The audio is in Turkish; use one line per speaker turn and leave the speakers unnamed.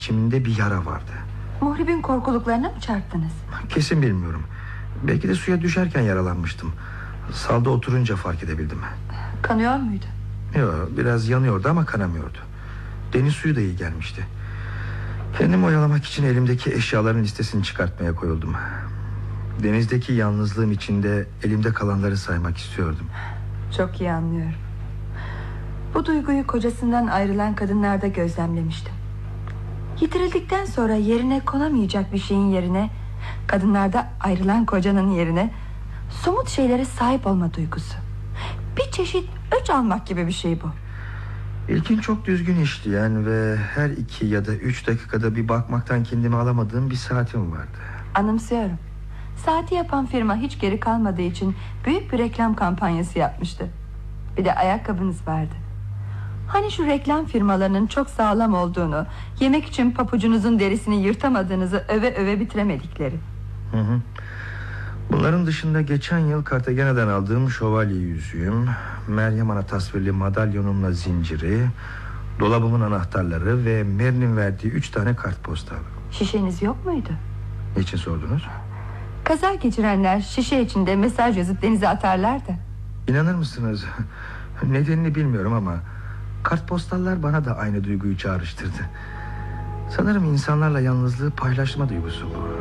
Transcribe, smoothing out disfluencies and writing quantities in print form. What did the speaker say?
İçimde bir yara vardı.
Muhribin korkuluklarına mı çarptınız?
Kesin bilmiyorum. Belki de suya düşerken yaralanmıştım. Salda oturunca fark edebildim.
Kanıyor muydu?
Yok, biraz yanıyordu ama kanamıyordu. Deniz suyu da iyi gelmişti. Kendimi oyalamak için elimdeki eşyaların listesini çıkartmaya koyuldum. Denizdeki yalnızlığım içinde elimde kalanları saymak istiyordum.
Çok iyi anlıyorum. Bu duyguyu kocasından ayrılan kadınlarda gözlemlemiştim. Yitirildikten sonra yerine konamayacak bir şeyin yerine, kadınlarda ayrılan kocanın yerine somut şeylere sahip olma duygusu. Bir çeşit öç almak gibi bir şey bu.
İlkin çok düzgün işleyen ve her 2 ya da 3 dakikada bir bakmaktan kendimi alamadığım bir saatim vardı.
Anımsıyorum. Saati yapan firma hiç geri kalmadığı için büyük bir reklam kampanyası yapmıştı. Bir de ayakkabınız vardı. Hani şu reklam firmalarının çok sağlam olduğunu, yemek için papucunuzun derisini yırtamadığınızı öve öve bitiremedikleri.
Hı. Bunların dışında geçen yıl Cartagena'dan aldığım şövalye yüzüğüm, Meryem Ana tasvirli madalyonumla zinciri, dolabımın anahtarları ve Mary'nin verdiği 3 tane kartpostal.
Şişeniz yok muydu?
Niçin sordunuz?
Kaza geçirenler şişe içinde mesaj yazıp denize atarlar da.
İnanır mısınız? Nedenini bilmiyorum ama kartpostallar bana da aynı duyguyu çağrıştırdı. Sanırım insanlarla yalnızlığı paylaşma duygusu bu.